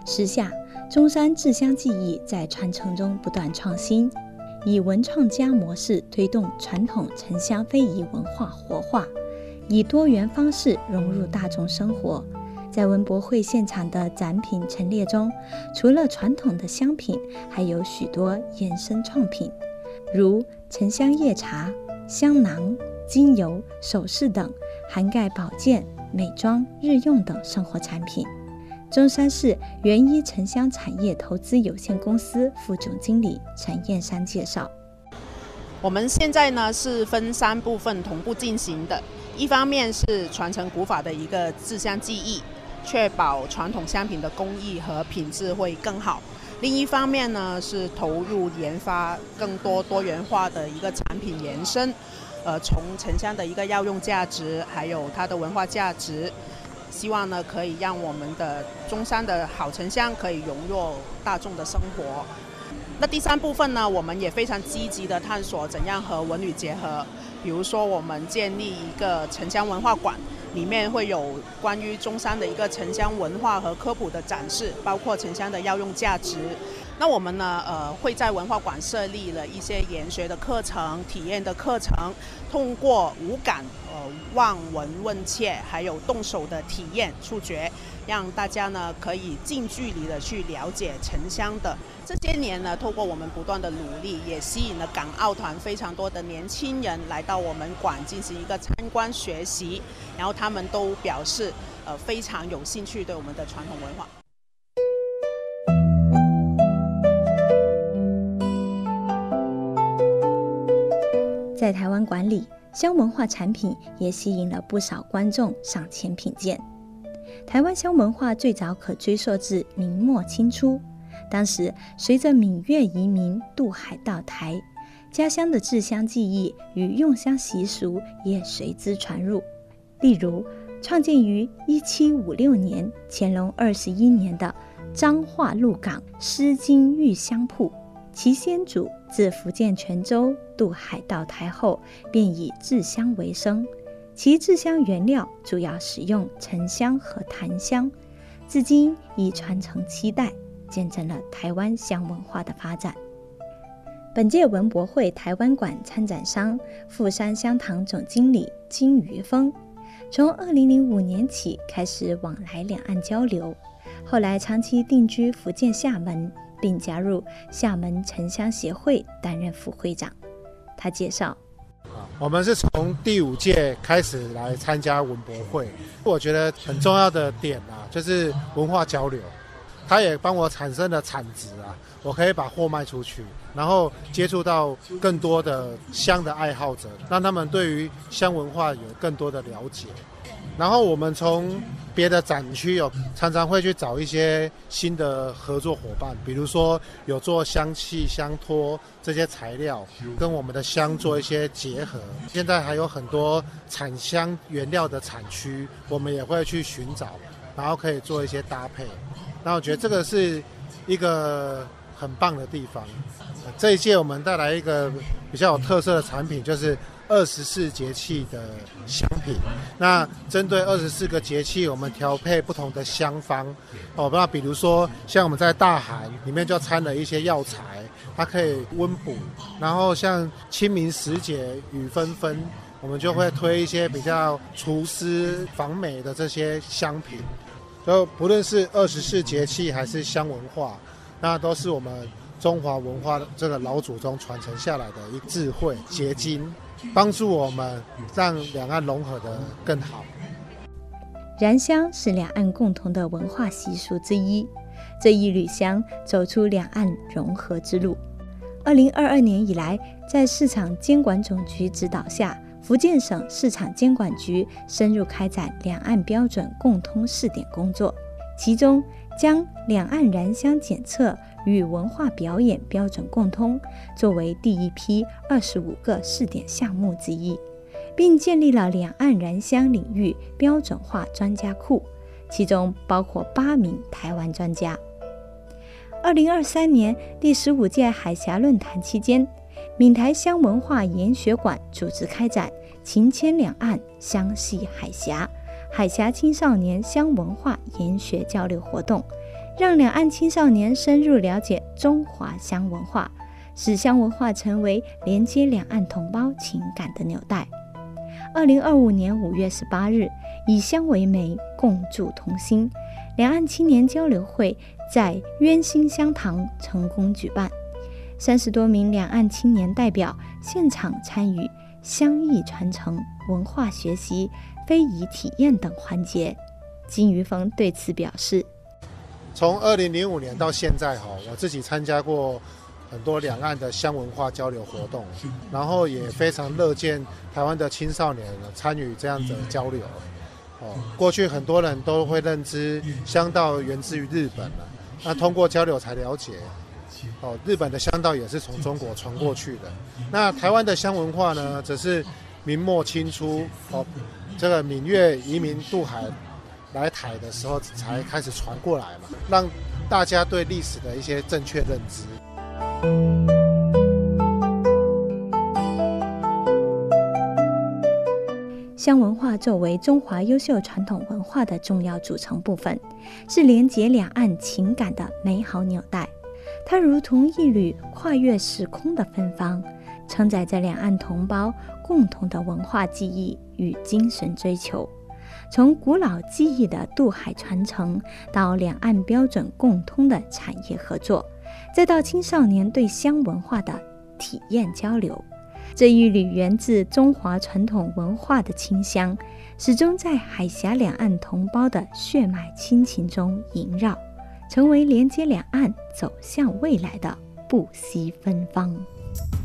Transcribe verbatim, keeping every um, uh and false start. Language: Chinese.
时下，中山制香技艺在传承中不断创新，以文创家模式推动传统城乡非遗文化活化，以多元方式融入大众生活。在文博会现场的展品陈列中，除了传统的香品，还有许多衍生创品，如沉香叶茶、香囊、精油、首饰等，涵盖保健、美妆、日用等生活产品。中山市元一沉香产业投资有限公司副总经理陈燕山介绍， 我们现在呢是分三部分同步进行的，一方面是传承古法的一个制香技艺，确保传统香品的工艺和品质会更好。另一方面呢，是投入研发更多多元化的一个产品延伸，呃，从沉香的一个药用价值，还有它的文化价值，希望呢可以让我们的中山的好沉香可以融入大众的生活。那第三部分呢，我们也非常积极的探索怎样和文旅结合，比如说我们建立一个沉香文化馆，里面会有关于中山的一个沉香文化和科普的展示，包括沉香的药用价值。那我们呢，呃，会在文化馆设立了一些研学的课程、体验的课程，通过五感，呃，望闻问切，还有动手的体验、触觉，让大家呢可以近距离的去了解沉香的。这些年呢，透过我们不断的努力，也吸引了港澳团非常多的年轻人来到我们馆进行一个参观学习，然后他们都表示，呃，非常有兴趣对我们的传统文化。 在台湾馆里，香文化产品也吸引了不少观众上前品鉴。台湾香文化最早可追溯至明末清初，当时随着闽粤移民渡海到台，家乡的制香技艺与用香习俗也随之传入。例如，创建于一七五六年乾隆二十一年的彰化鹿港狮金玉香铺，其先主自福建泉州渡海到台后，便以制香为生，其制香原料主要使用沉香和檀香，至今已传承七代，见证了台湾香文化的发展。本届文博会台湾馆参展商富山香堂总经理金于峰，从二零零五年起开始往来两岸交流，后来长期定居福建厦门，并加入厦门沉香协会担任副会长。他介绍， 我们是从第五届开始来参加文博会，我觉得很重要的点啊，就是文化交流，它也帮我产生了产值啊，我可以把货卖出去，然后接触到更多的香的爱好者，让他们对于香文化有更多的了解。然后我们从别的展区有常常会去找一些新的合作伙伴，比如说有做香气、香托这些材料，跟我们的香做一些结合。现在还有很多产香原料的产区，我们也会去寻找，然后可以做一些搭配。那我觉得这个是一个很棒的地方。这一届我们带来一个比较有特色的产品，就是二十四节气的香品。那针对二十四个节气，我们调配不同的香方。哦，那比如说像我们在大寒里面就掺了一些药材，它可以温补。然后像清明时节雨纷纷，我们就会推一些比较除湿防霉的这些香品。就不论是二十四节气还是香文化，那都是我们中华文化这个老祖宗传承下来的一个智慧结晶，帮助我们让两岸融合得更好。 燃香是两岸共同的文化习俗之一，这一缕香走出两岸融合之路。二零二二年以来，在市场监管总局指导下，福建省市场监管局深入开展两岸标准共通试点工作，其中将两岸燃香检测与文化表演标准共通作为第一批二十五个试点项目之一，并建立了两岸燃香领域标准化专家库，其中包括八名台湾专家。二零二三年第十五届海峡论坛期间，闽台香文化研学馆组织开展情牵两岸，香系海峡海峡青少年香文化研学交流活动， 让两岸青少年深入了解中华乡文化，使乡文化成为连接两岸同胞情感的纽带。二零二五年五月十八日，以乡为媒，共筑同心，两岸青年交流会在渊心乡堂成功举办。三十多名两岸青年代表现场参与乡艺传承、文化学习、非遗体验等环节。金于峰对此表示， 从二零零五年到现在，我自己参加过很多两岸的乡文化交流活动，然后也非常乐见台湾的青少年参与这样的交流。过去很多人都会认知乡道源自于日本，那通过交流才了解，日本的乡道也是从中国传过去的。那台湾的乡文化呢，则是明末清初，这个闽粤移民渡海来台的时候才开始传过来嘛，让大家对历史的一些正确认知。 乡文化作为中华优秀传统文化的重要组成部分，是连结两岸情感的美好纽带。它如同一缕跨越时空的芬芳，承载着两岸同胞共同的文化记忆与精神追求。从古老技艺的渡海传承，到两岸标准共通的产业合作，再到青少年对乡文化的体验交流，这一缕源自中华传统文化的清香，始终在海峡两岸同胞的血脉亲情中萦绕，成为连接两岸走向未来的不息芬芳。